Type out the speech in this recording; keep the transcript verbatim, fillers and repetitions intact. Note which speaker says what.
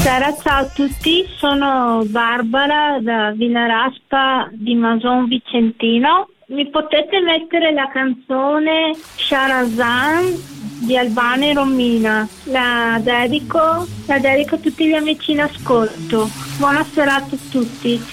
Speaker 1: Buonasera, ciao a tutti, sono Barbara da Vinaraspa di Mason Vicentino. Mi potete mettere la canzone Sharazan di Albano e Romina? La dedico, la dedico a tutti gli amici in ascolto. Buona serata a tutti.